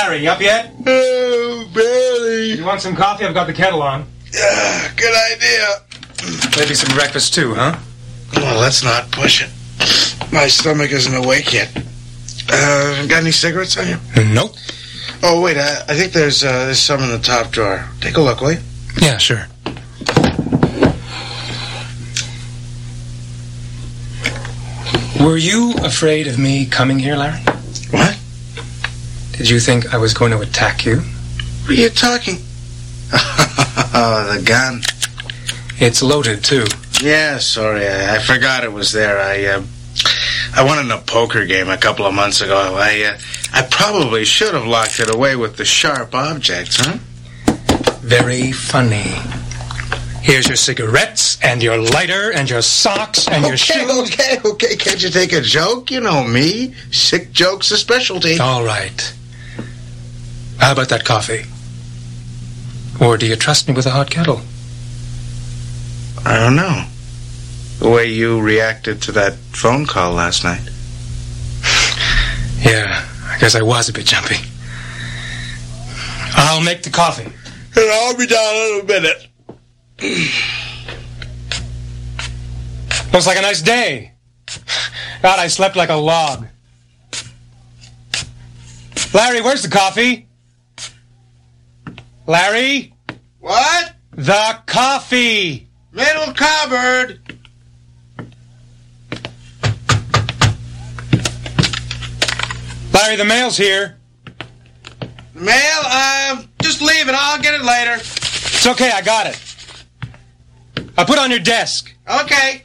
Larry, you up yet? Oh, barely. You want some coffee? I've got the kettle on. Yeah, good idea. Maybe some breakfast too, huh? Well, let's not push it. My stomach isn't awake yet. Got any cigarettes on you? Nope. Oh, wait, I think there's some in the top drawer. Take a look, will you? Yeah, sure. Were you afraid of me coming here, Larry? What? Did you think I was going to attack you? What are you talking? Oh, the gun. It's loaded, too. Yeah, sorry, I forgot it was there. I won in a poker game a couple of months ago. I probably should have locked it away with the sharp objects, huh? Very funny. Here's your cigarettes, and your lighter, and your socks, and your shoes. Okay. Can't you take a joke? You know me. Sick joke's a specialty. All right. How about that coffee? Or do you trust me with a hot kettle? I don't know. The way you reacted to that phone call last night. Yeah, I guess I was a bit jumpy. I'll make the coffee. And I'll be down in a minute. Looks like a nice day. God, I slept like a log. Larry, where's the coffee? Larry? What? The coffee! Middle cupboard. Larry, the mail's here. Mail? Just leave it. I'll get it later. It's okay, I got it. I'll put it on your desk. Okay.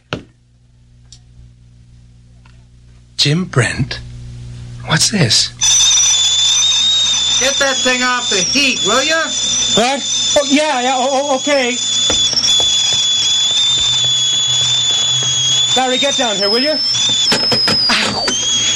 Jim Brent? What's this? Get that thing off the heat, will you? What? Oh, yeah, okay. Larry, get down here, will you? Ow.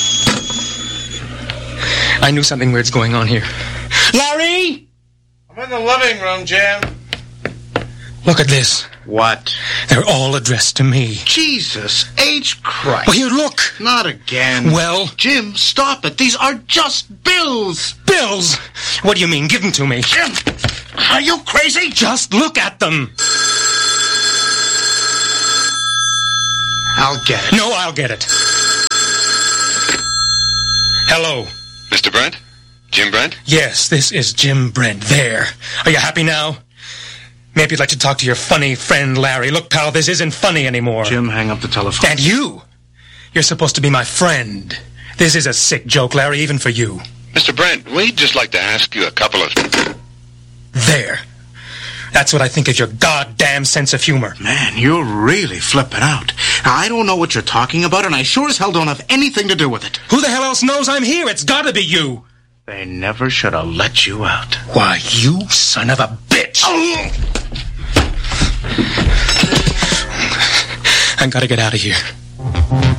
I knew something weird's going on here. Larry! I'm in the living room, Jim. Look at this. What? They're all addressed to me. Jesus H. Christ. Well, here, look. Not again. Well? Jim, stop it. These are just bills. Bills? What do you mean? Give them to me. Jim, are you crazy? Just look at them. I'll get it. No, I'll get it. Hello. Mr. Brent? Jim Brent? Yes, this is Jim Brent. There. Are you happy now? Maybe you'd like to talk to your funny friend Larry. Look, pal, this isn't funny anymore. Jim, hang up the telephone. And you? You're supposed to be my friend. This is a sick joke, Larry, even for you. Mr. Brent, we'd just like to ask you a couple of... There. That's what I think is your goddamn sense of humor. Man, you're really flipping out. Now, I don't know what you're talking about, and I sure as hell don't have anything to do with it. Who the hell else knows I'm here? It's gotta be you. They never should have let you out. Why, you son of a bitch. Oh! I gotta get out of here.